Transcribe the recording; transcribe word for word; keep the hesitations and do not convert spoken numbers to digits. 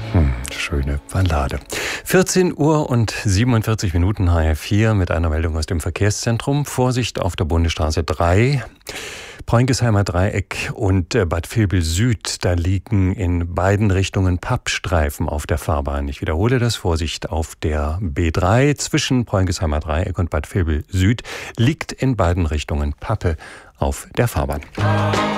Hm, schöne Ballade. vierzehn Uhr und siebenundvierzig Minuten H F vier mit einer Meldung aus dem Verkehrszentrum. Vorsicht auf der Bundesstraße drei. Peunkesheimer Dreieck und Bad Vilbel Süd, da liegen in beiden Richtungen Pappstreifen auf der Fahrbahn. Ich wiederhole das, Vorsicht auf der B drei zwischen Peunkesheimer Dreieck und Bad Vilbel Süd liegt in beiden Richtungen Pappe auf der Fahrbahn.